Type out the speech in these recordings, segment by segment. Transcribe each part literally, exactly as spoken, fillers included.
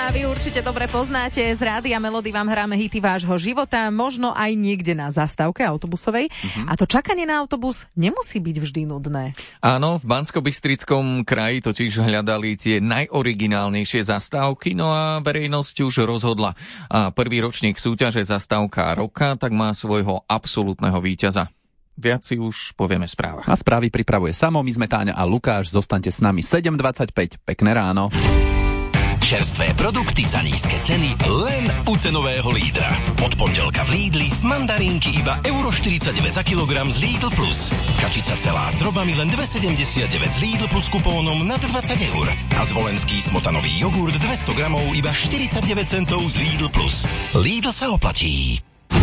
a vy určite dobre poznáte. Z Rádia Melody vám hráme hity vášho života, možno aj niekde na zastávke autobusovej. Mm-hmm. A to čakanie na autobus nemusí byť vždy nudné. Áno, v Banskobystrickom kraji totiž hľadali tie najoriginálnejšie zastávky, no a verejnosť už rozhodla. A prvý ročník súťaže Zastávka roka tak má svojho absolútneho víťaza. Viac si už povieme v správach. A správy pripravuje Samo, my sme Táňa a Lukáš. Zostaňte s nami sedem dvadsaťpäť. Pekné ráno. Čerstvé produkty za nízke ceny len u cenového lídra. Od pondelka v Lidli mandarínky iba euro štyridsaťdeväť za kilogram z Lidl Plus. Kačica celá s drobami len dva sedemdesiatdeväť z Lidl Plus kupónom nad dvadsať eur. A zvolenský smotanový jogurt dvesto gramov iba štyridsaťdeväť centov z Lidl Plus. Lidl sa oplatí.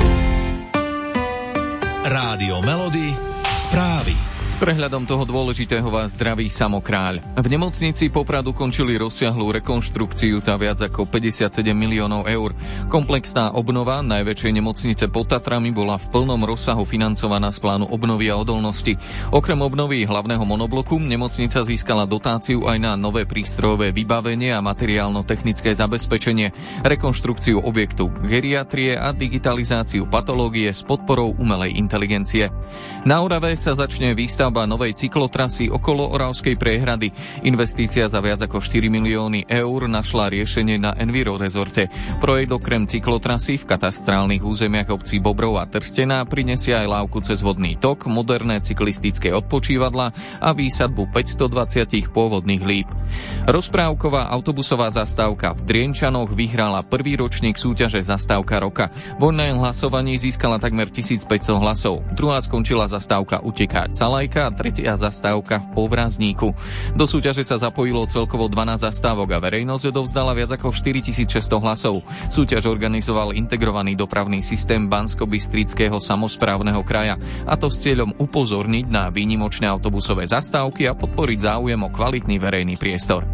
Rádio Melody, správy. S prehľadom toho dôležitého vás zdraví Samo Kráľ. V nemocnici Poprad ukončili rozsiahlú rekonštrukciu za viac ako päťdesiatsedem miliónov eur. Komplexná obnova najväčšej nemocnice pod Tatrami bola v plnom rozsahu financovaná z plánu obnovy a odolnosti. Okrem obnovy hlavného monobloku nemocnica získala dotáciu aj na nové prístrojové vybavenie a materiálno-technické zabezpečenie, rekonštrukciu objektu geriatrie a digitalizáciu patológie s podporou umelej inteligencie. Na Orave sa začne výstavba novej cyklotrasy okolo Oravskej priehrady. Investícia za viac ako štyri milióny eur našla riešenie na Enviro rezorte. Projekt okrem cyklotrasy v katastrálnych územiach obcí Bobrov a Trstená prinesie aj lávku cez vodný tok, moderné cyklistické odpočívadlá a výsadbu päťstodvadsať pôvodných líp. Rozprávková autobusová zastávka v Drienčanoch vyhrala prvý ročník súťaže Zastávka roka. V online hlasovaní získala takmer tisícpäťsto hlasov. Druhá skončila zastávka Utekáč Salajka a tretia zastávka v Povrazníku. Do súťaže sa zapojilo celkovo dvanásť zastávok a verejnosť odovzdala viac ako štyritisícšesťsto hlasov. Súťaž organizoval integrovaný dopravný systém Banskobystrického samosprávneho kraja, a to s cieľom upozorniť na výnimočné autobusové zastávky a podporiť záujem o kvalitný verejný priestor.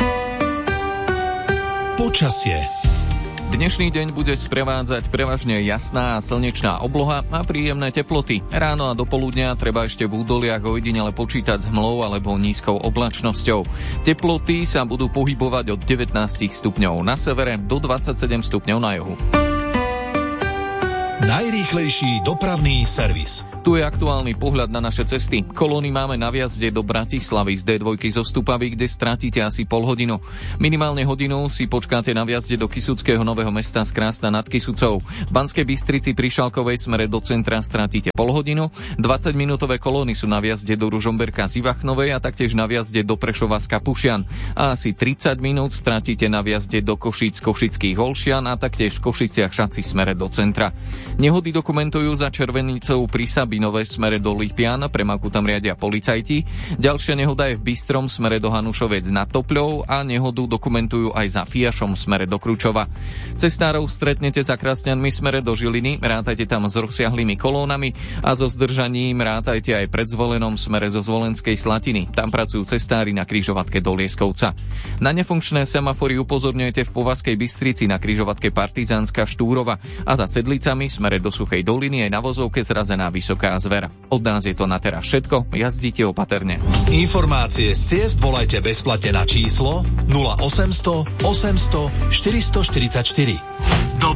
Počasie. Dnešný deň bude sprevádzať prevažne jasná a slnečná obloha a príjemné teploty. Ráno a dopoludnia treba ešte v údoliach ojedinele počítať s hmlou alebo nízkou oblačnosťou. Teploty sa budú pohybovať od devätnásť stupňov na severe do dvadsaťsedem stupňov na juhu. Najrýchlejší dopravný servis. Tu je aktuálny pohľad na naše cesty. Kolóny máme na vjazde do Bratislavy z dé dva zo Stupavy, kde stratíte asi pol hodinu. Minimálne hodinu si počkáte na vjazde do Kysuckého Nového Mesta z Krásna nad Kysucou. V Banskej Bystrici pri Šalkovej smere do centra stratíte pol hodinu. dvadsaťminútové kolóny sú na vjazde do Ružomberka z Ivachnovej a taktiež na vjazde do Prešova z Kapušian. A asi tridsať minút stratíte na vjazde do Košíc Košických Olšian a taktiež v Košiciach Šaci smere do centra. Nehody dokumentujú za Červenicou pri Sabinové smere do Lipian, premaku tam riadia policajti. Ďalšia nehoda je v Bystrom smere do Hanušovec nad Topľou a nehodu dokumentujú aj za Fiašom smere do Kručova. Cestárov stretnete za Krasňanmi smere do Žiliny, rátajte tam s rozsiahlými kolónami a so zdržaním rátajte aj pred Zvolenom smere zo Zvolenskej Slatiny. Tam pracujú cestári na križovatke do Lieskovca. Na nefunkčné semafory upozorňujete v Považskej Bystrici na križovatke Partizánska Štúrova a za Sedlicami smere do Suchej doliny je na vozovke zrazená Vysoká Zver. Od nás je to na teraz všetko, jazdite opatrne. Informácie z ciest volajte bezplatne na číslo nula osemsto osemsto štyristoštyridsaťštyri. Dobrý